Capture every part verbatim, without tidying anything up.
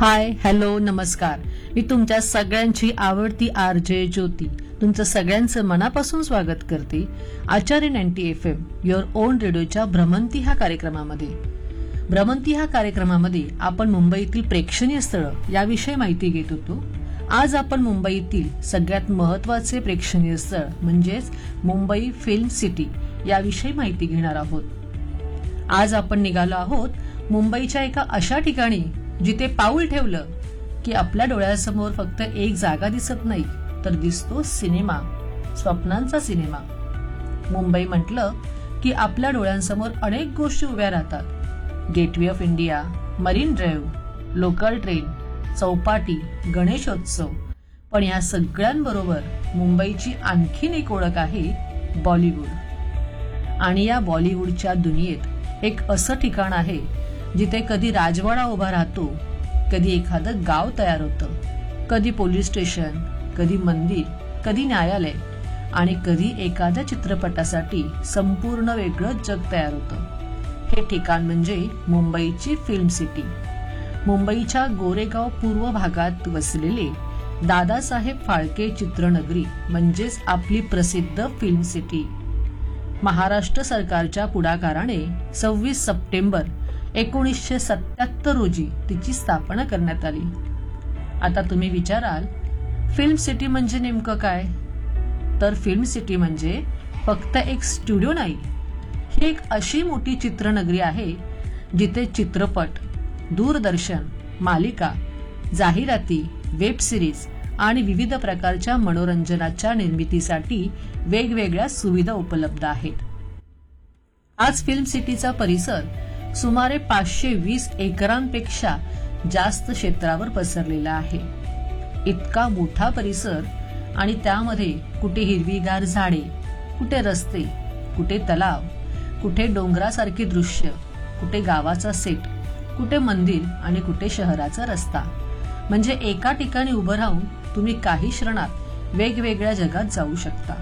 Hi hello नमस्कार. मी तुमच्या सगळ्यांची आवडती आर जे ज्योती तुमचं सगळ्यांचं मनापासून स्वागत करते आचार्य ninety F am your on रेडिओच्या भ्रमंती ह्या कार्यक्रमामध्ये. भ्रमंती ह्या कार्यक्रमामध्ये आपण मुंबईतील प्रेक्षणीय स्थळं याविषयी माहिती घेत होतो. आज आपण मुंबईतील सगळ्यात महत्वाचे प्रेक्षणीय स्थळ म्हणजेच मुंबई फिल्म सिटी याविषयी माहिती घेणार आहोत. आज आपण निघालो आहोत मुंबईच्या एका अशा ठिकाणी जिथे पाऊल ठेवलं की आपल्या डोळ्यासमोर फक्त एक जागा दिसत नाही तर दिसतो सिनेमा, स्वप्नांचा सिनेमा. मुंबई म्हटलं की आपल्या डोळ्यांसमोर अनेक गोष्टी उभ्या राहतात. Gateway of India, marine drive, local train, Chowpatty, Ganeshotsav. पण या सगळ्यांबरोबर मुंबईची आणखीन एक ओळख आहे बॉलिवूड. आणि या बॉलिवूडच्या दुनियेत एक असं ठिकाण आहे जिथे कधी राजवाडा उभा राहतो, कधी एखादं गाव तयार होतं, कधी पोलीस स्टेशन, कधी मंदिर, कधी न्यायालय आणि कधी एखाद्या चित्रपटासाठी संपूर्ण वेगळं जग तयार होतं. हे ठिकाण म्हणजे मुंबईची फिल्म सिटी. मुंबईच्या गोरेगाव पूर्व भागात वसलेले दादासाहेब फाळके चित्रनगरी म्हणजेच आपली प्रसिद्ध फिल्म सिटी. महाराष्ट्र सरकारच्या पुढाकाराने सव्वीस सप्टेंबर एकोणीसशे सत्याहत्तर रोजी तिची स्थापना करण्यात आली. आता तुम्ही विचाराल फिल्म सिटी म्हणजे नेमकं काय? तर फिल्म सिटी म्हणजे फक्त एक स्टुडिओ नाही, ही एक अशी मोठी चित्रनगरी आहे जिथे चित्रपट, दूरदर्शन, मालिका, जाहिराती, वेब सिरीज आणि विविध प्रकारच्या मनोरंजनाच्या निर्मितीसाठी वेगवेगळ्या सुविधा उपलब्ध आहेत. आज फिल्म सिटीचा परिसर सुमारे पाचशे वीस एकरांपेक्षा जास्त क्षेत्रावर पसरलेला आहे. इतका मोठा परिसर आणि त्यामध्ये कुठे हिरवीगार झाडे, कुठे रस्ते, कुठे तलाव, कुठे डोंगरासारखी दृश्य, कुठे गावाचा सेट, कुठे मंदिर आणि कुठे शहराचा रस्ता. म्हणजे एका ठिकाणी उभं राहून तुम्ही काही क्षणात वेगवेगळ्या जगात जाऊ शकता.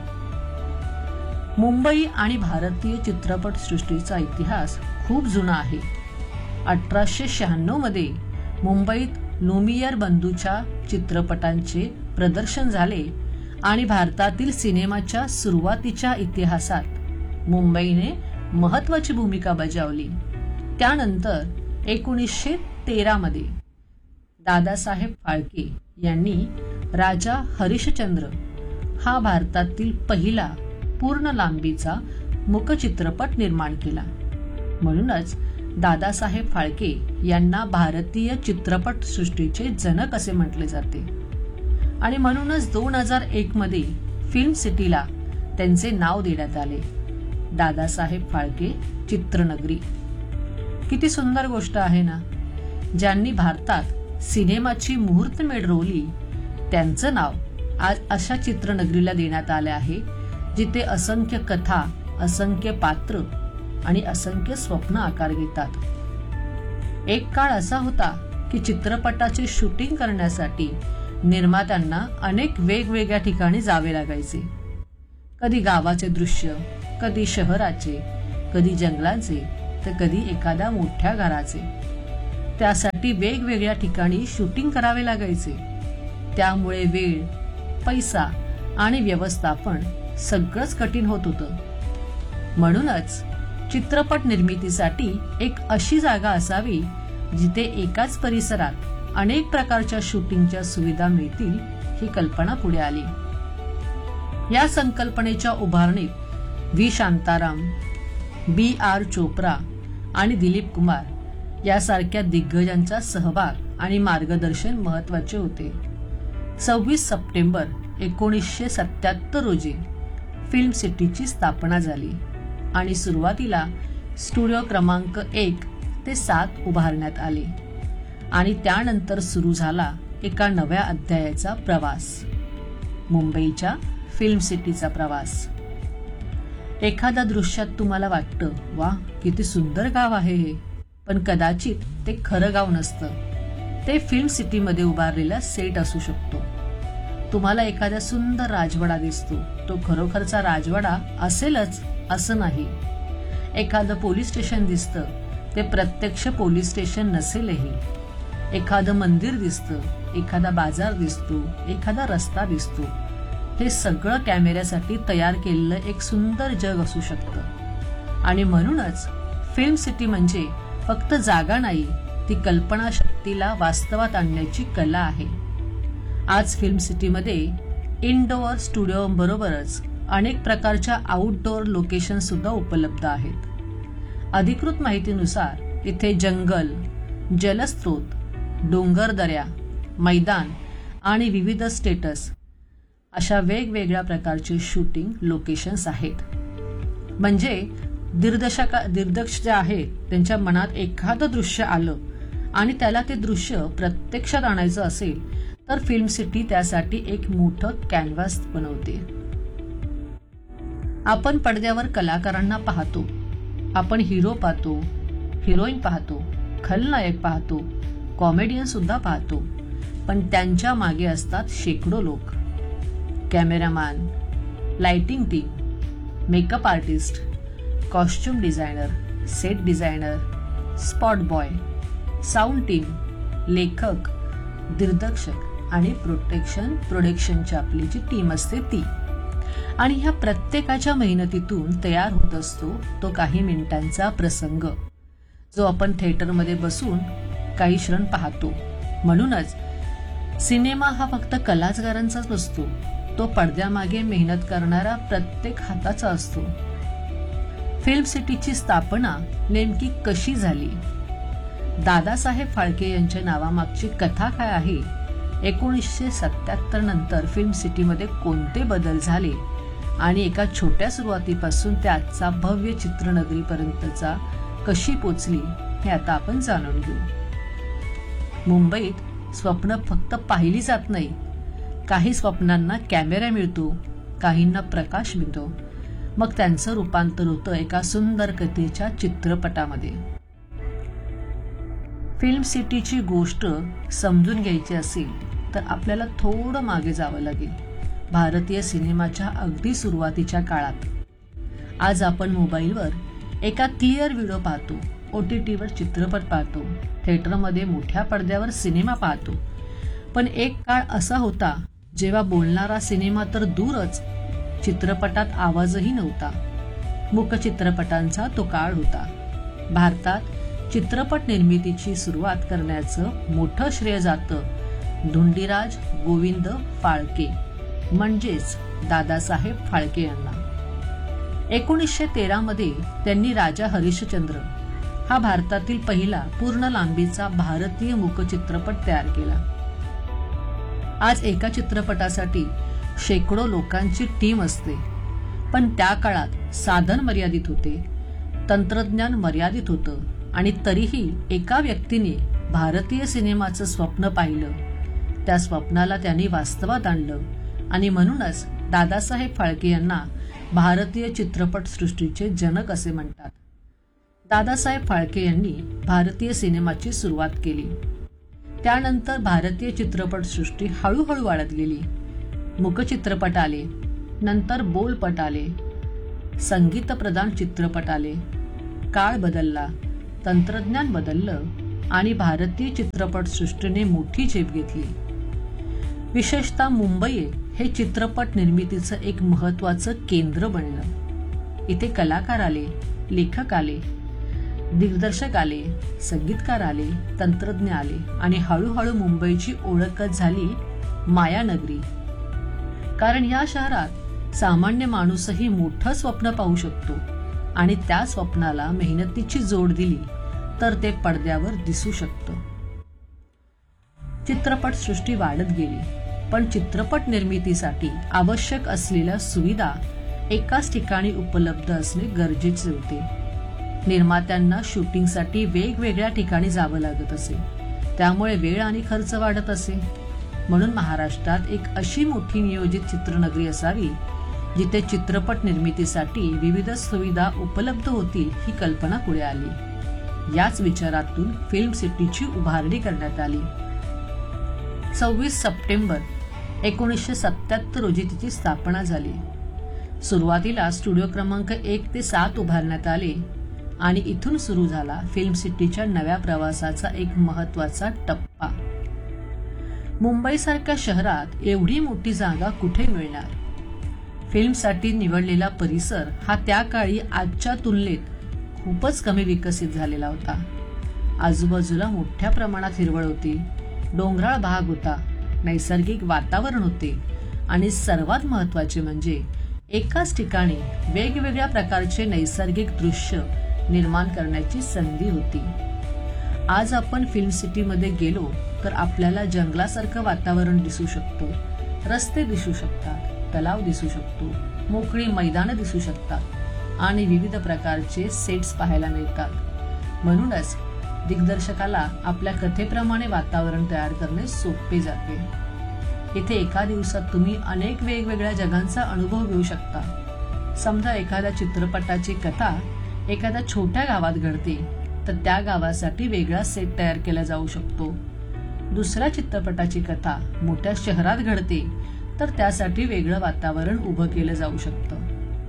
मुंबई आणि भारतीय चित्रपट सृष्टीचा इतिहास खूप जुना आहे. अठराशे शहाण्णव मध्ये मुंबईत लुमियर बंधूच्या चित्रपटांचे प्रदर्शन झाले आणि भारतातील सिनेमाच्या सुरुवातीच्या इतिहासात मुंबईने महत्वाची भूमिका बजावली. त्यानंतर एकोणीसशे तेरा मध्ये दादासाहेब फाळके यांनी राजा हरिश्चंद्र हा भारतातील पहिला पूर्ण लांबीचा मूकचित्रपट निर्माण केला. म्हणूनच दादासाहेब फाळके यांना भारतीय चित्रपट सृष्टीचे जनक असे म्हटले जाते. आणि म्हणूनच दोन हजार एक मध्ये फिल्म सिटीला त्यांचे नाव देण्यात आले, दादासाहेब फाळके चित्रनगरी. किती सुंदर गोष्ट आहे ना. ज्यांनी भारतात सिनेमाची मुहूर्तमेढ रोवली त्यांचं नाव आज अशा चित्रनगरीला देण्यात आले आहे जिथे असंख्य कथा, असंख्य पात्र आणि असंख्य स्वप्न आकार घेतात. एक काळ असा होता की चित्रपटाचे शूटिंग करण्यासाठी निर्मात्यांना अनेक वेगवेगळ्या ठिकाणी जावे लागायचे. कधी गावाचे दृश्य, कधी शहराचे, कधी जंगलाचे, तर कधी एखाद्या मोठ्या घराचे. त्यासाठी वेगवेगळ्या ठिकाणी शूटिंग करावे लागायचे. त्यामुळे वेळ, पैसा आणि व्यवस्थापन सगळंच कठीण होत होतं. म्हणूनच चित्रपट निर्मितीसाठी एक अशी जागा असावी जिथे एकाच परिसरात अनेक प्रकारच्या शूटिंगच्या सुविधा मिळतील ही कल्पना पुढे आली. या संकल्पनेच्या उभारणीत व्ही शांताराम, बी आर चोप्रा आणि दिलीप कुमार यासारख्या दिग्गजांचा सहभाग आणि मार्गदर्शन महत्वाचे होते. सव्वीस सप्टेंबर एकोणीसशे सत्याहत्तर रोजी फिल्म सिटीची स्थापना झाली आणि सुरुवातीला स्टुडिओ क्रमांक एक ते सात उभारण्यात आले आणि त्यानंतर सुरू झाला एका नव्या अध्यायाचा प्रवास, मुंबईच्या फिल्म सिटीचा प्रवास. एखाद्या दृश्यात तुम्हाला वाटतं वा किती सुंदर गाव आहे हे, पण कदाचित ते खरं गाव नसतं. ते फिल्म सिटीमध्ये उभारलेला सेट असू शकतो. तुम्हाला एखाद्या सुंदर राजवाडा दिसतो, तो खरोखरचा राजवाडा असेलच असं नाही. एखादं पोलीस स्टेशन दिसतं, ते प्रत्यक्ष पोलीस स्टेशन नसेलही. एखादं मंदिर दिसतं, एखादा बाजार दिसतो, एखादा रस्ता दिसतो. हे सगळं कॅमेऱ्यासाठी तयार केलेलं एक सुंदर जग असू शकतं. आणि म्हणूनच फिल्म सिटी म्हणजे फक्त जागा नाही, ती कल्पनाशक्तीला वास्तवात आणण्याची कला आहे. आज फिल्म सिटीमध्ये इनडोअर स्टुडिओ बरोबरच अनेक प्रकारच्या आउटडोअर लोकेशन सुद्धा उपलब्ध आहेत. अधिकृत माहितीनुसार इथे जंगल, जलस्रोत, डोंगर दऱ्या, मैदान आणि विविध स्टेटस अशा वेगवेगळ्या प्रकारचे शूटिंग लोकेशन्स आहेत. म्हणजे दिग्दर्शका दिग्दर्शक जे आहेत त्यांच्या मनात एखादं दृश्य आलं आणि त्याला ते दृश्य प्रत्यक्षात आणायचं असेल तर फिल्म सिटी त्यासाठी एक मोठं कॅनव्हास बनवते. आपण पडद्यावर कलाकारांना पाहतो, आपण हिरो पाहतो, हिरोईन पाहतो, खलनायक पाहतो, कॉमेडियन सुद्धा पाहतो, पण त्यांच्या मागे असतात शेकडो लोक. Cameraman, lighting team, makeup artist, costume designer, set designer, spot boy, sound team, लेखक, दिग्दर्शक आणि प्रोटेक्शन प्रोडक्शनची आपली जी टीम असते ती. आणि ह्या प्रत्येकाच्या मेहनतीतून तयार होत असतो तो काही मिनिटांचा प्रसंग, जो आपण थिएटरमध्ये बसून काही क्षण पाहतो. म्हणूनच सिनेमा हा फक्त कलाकारांचाच नसतो, तो पडद्यामागे मेहनत करणारा प्रत्येक हाताचा असतो. फिल्म सिटीची स्थापना नेमकी कशी झाली? दादासाहेब फाळके यांच्या नावामागची कथा काय आहे? एकोणीसशे सत्याहत्तर नंतर फिल्म सिटीमध्ये कोणते बदल झाले आणि एका छोट्या सुरुवातीपासून ते आजचा भव्य चित्रनगरीपर्यंतचा कशी पोचली हे आता आपण जाणून घेऊ. मुंबईत स्वप्न फक्त पाहिली जात नाही. काही स्वप्नांना कॅमेरा मिळतो, काहींना प्रकाश मिळतो, मग त्यांचं रूपांतर होतं एका सुंदर कथेच्या चित्रपटामध्ये. फिल्म सिटीची गोष्ट समजून घ्यायची असेल तर आपल्याला थोडं मागे जावं लागेल, भारतीय सिनेमाच्या अगदी सुरुवातीच्या काळात. आज आपण मोबाईलवर एका क्लिअर व्हिडिओ पाहतो, ओ टी टीवर चित्रपट पाहतो, थिएटरमध्ये मोठ्या पडद्यावर सिनेमा पाहतो. पण एक काळ असा होता जेव्हा बोलणारा सिनेमा तर दूरच, चित्रपटात आवाजही नव्हता. मूक चित्रपटांचा तो काळ होता. भारतात चित्रपट निर्मितीची सुरुवात करण्याचं मोठं श्रेय जातं धोंडीराज गोविंद फाळके म्हणजेच दादासाहेब फाळके यांना. एकोणीसशे तेरा मध्ये त्यांनी राजा हरिश्चंद्र हा भारतातील पहिला पूर्ण लांबीचा भारतीय मूकचित्रपट तयार केला. आज एका चित्रपटासाठी शेकडो लोकांची टीम असते, पण त्या काळात साधन मर्यादित होते, तंत्रज्ञान मर्यादित होतं आणि तरीही एका व्यक्तीने भारतीय सिनेमाचं स्वप्न पाहिलं, त्या स्वप्नाला त्यांनी वास्तवात आणलं आणि म्हणूनच दादासाहेब फाळके यांना भारतीय चित्रपट सृष्टीचे जनक असे म्हणतात. दादासाहेब फाळके यांनी भारतीय सिनेमाची सुरुवात केली. त्यानंतर भारतीय चित्रपट सृष्टी हळूहळू वाढत गेली. मूकचित्रपट आले, नंतर बोलपट आले, संगीतप्रधान चित्रपट आले. काळ बदलला, तंत्रज्ञान बदललं आणि भारतीय चित्रपट सृष्टीने मोठी झेप घेतली. विशेषतः मुंबई हे चित्रपट निर्मितीचं एक महत्वाचं केंद्र बनलं. इथे कलाकार आले, लेखक आले, दिग्दर्शक आले, संगीतकार आले, तंत्रज्ञ आले आणि हळूहळू मुंबईची ओळखच झाली मायानगरी. कारण या शहरात सामान्य माणूसही मोठं स्वप्न पाहू शकतो आणि त्या स्वप्नाला मेहनतीची जोड दिली तर ते पडद्यावर दिसू शकतं. चित्रपट सृष्टी वाढत गेली, पण चित्रपट निर्मितीसाठी आवश्यक असलेल्या सुविधा एकाच ठिकाणी उपलब्ध असणे गरजेचे होते. निर्मात्यांना शूटिंगसाठी वेगवेगळ्या ठिकाणी जावं लागत असे, त्यामुळे वेळ आणि खर्च वाढत असे. म्हणून महाराष्ट्रात एक अशी मोठी नियोजित चित्रनगरी असावी जिथे चित्रपट निर्मितीसाठी विविध सुविधा उपलब्ध होतील ही कल्पना पुढे आली. याच विचारातून फिल्म सिटीची उभारणी करण्यात आली. सव्वीस सप्टेंबर एकोणीसशे सत्याहत्तर रोजी तिची स्थापना झाली. सुरुवातीला स्टुडिओ क्रमांक एक ते सात उभारण्यात आले आणि इथून सुरू झाला फिल्म सिटीच्या नव्या प्रवासाचा एक महत्वाचा टप्पा. मुंबईसारख्या शहरात एवढी मोठी जागा कुठे मिळणार? फिल्मसाठी निवडलेला परिसर हा त्या काळी आजच्या तुलनेत खूपच कमी विकसित झालेला होता. आजूबाजूला मोठ्या प्रमाणात हिरवळ होती, डोंगराळ भाग होता, नैसर्गिक वातावरण होते आणि सर्वात महत्वाचे म्हणजे एकाच ठिकाणी वेगवेगळ्या प्रकारचे नैसर्गिक दृश्य निर्माण करण्याची संधी होती. आज आपण फिल्म सिटीमध्ये गेलो तर आपल्याला जंगलासारखं वातावरण दिसू शकतो, रस्ते दिसू शकतात, तलाव दिसू शकतो, मोकळी मैदानं दिसू शकतात आणि विविध प्रकारचे सेट्स पाहायला मिळतात. म्हणूनच दिग्दर्शकाला आपल्या कथेप्रमाणे वातावरण तयार करणे सोपे जाते. इथे एका दिवसात तुम्ही अनेक वेगवेगळ्या जगांचा अनुभव घेऊ शकता. समजा एखाद्या चित्रपटाची कथा एखाद्या छोट्या गावात घडते तर त्या गावासाठी वेगळा सेट तयार केला जाऊ शकतो. दुसऱ्या चित्रपटाची कथा मोठ्या शहरात घडते तर त्यासाठी वेगळं वातावरण उभं केलं जाऊ शकतं.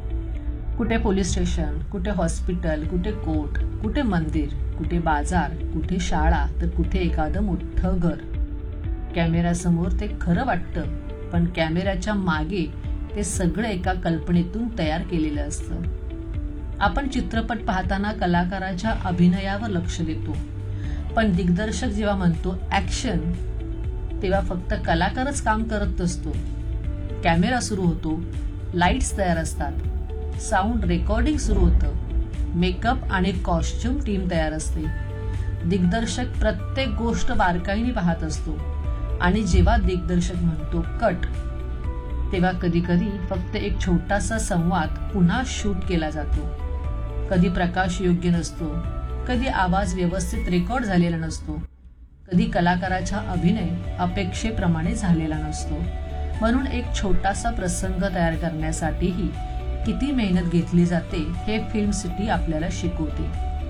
कुठे पोलीस स्टेशन, कुठे हॉस्पिटल, कुठे कोर्ट, कुठे मंदिर, कुठे बाजार, कुठे शाळा, तर कुठे एखादं मोठं घर. कॅमेऱ्यासमोर ते खरं वाटतं, पण कॅमेऱ्याच्या मागे ते सगळं एका कल्पनेतून तयार केलेलं असतं. आपण चित्रपट पाहताना कलाकाराच्या अभिनयावर लक्ष देतो, पण दिग्दर्शक जेव्हा म्हणतो ऍक्शन, तेव्हा फक्त कलाकारच काम करत असतो. कॅमेरा सुरू होतो, लाईट्स तयार असतात, साऊंड रेकॉर्डिंग सुरू होतं, मेकअप आणि कॉस्ट्युम टीम तयार असते. दिग्दर्शक प्रत्येक गोष्ट बारकाईने पाहत असतो आणि जेव्हा दिग्दर्शक म्हणतो कट, तेव्हा कधी कधी फक्त एक छोटासा संवाद पुन्हा शूट केला जातो. कधी प्रकाश योग्य नसतो, कधी आवाज व्यवस्थित रेकॉर्ड झालेला नसतो, कधी कलाकाराचा अभिनय अपेक्षेप्रमाणे झालेला नसतो. म्हणून एक छोटासा प्रसंग तयार करण्यासाठीही किती मेहनत घेतली जाते हे फिल्म सिटी आपल्याला शिकवते.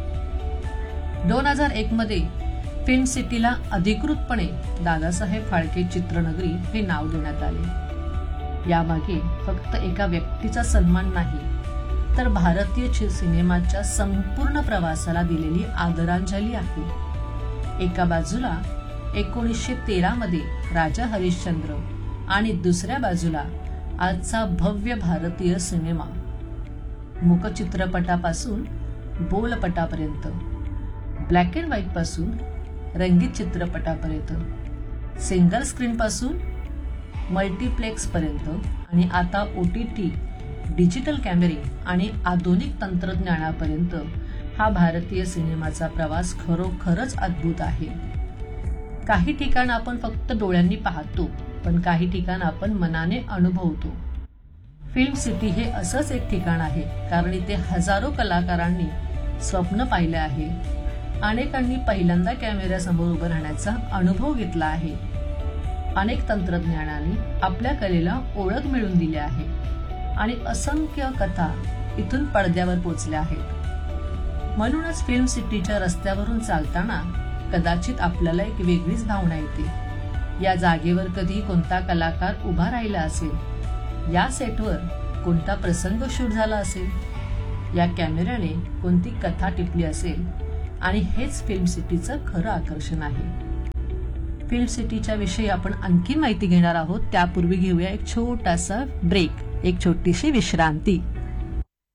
दोन हजार एक मध्ये फिल्म सिटीला अधिकृतपणे दादासाहेब फाळके चित्रनगरी हे नाव देण्यात आले. यामागे फक्त एका व्यक्तीचा सन्मान नाही, तर भारतीय सिनेमाच्या संपूर्ण प्रवासाला दिलेली आदरांजली आहे. एका बाजूला एकोणीसशे तेरा मध्ये राजा हरिश्चंद्र आणि दुसऱ्या बाजूला आजचा भव्य भारतीय सिनेमा. मूकचित्रपटापासून बोलपटापर्यंत, ब्लॅक अँड व्हाईट पासून रंगीत चित्रपटापर्यंत, सिंगल स्क्रीन पासून मल्टीप्लेक्स पर्यंत आणि आता ओटीटी, डिजिटल कॅमेरे आणि आधुनिक तंत्रज्ञानापर्यंत हा भारतीय सिनेमाचा प्रवास खरोखरच अद्भुत आहे. काही ठिकाण आपण फक्त डोळ्यांनी पाहतो, पण काही ठिकाण आपण मनाने अनुभवतो. फिल्म सिटी हे असंच एक ठिकाण आहे, कारण इथे हजारो कलाकारांनी स्वप्न पाहिले आहे, अनेकांनी पहिल्यांदा कॅमेऱ्यासमोर उभं राहण्याचा अनुभव घेतला आहे, अनेक तंत्रज्ञानाने आपल्या कलेला ओळख मिळवून दिली आहे आणि असंख्य कथा इथून पडद्यावर पोचल्या आहेत. म्हणूनच फिल्म सिटीच्या रस्त्यावरून चालताना कदाचित आपल्याला एक वेगळीच भावना येते. या जागेवर कधी कोणता कलाकार उभा राहिला असेल, या सेटवर कोणता प्रसंग शूट झाला असेल, या कॅमेऱ्याने कोणती कथा टिपली असेल, आणि हेच फिल्म सिटीचं खरं आकर्षण आहे. फिल्म सिटीच्या विषयी आपण आणखी माहिती घेणार आहोत. त्यापूर्वी घेऊया एक छोटासा ब्रेक, एक छोटीशी विश्रांती.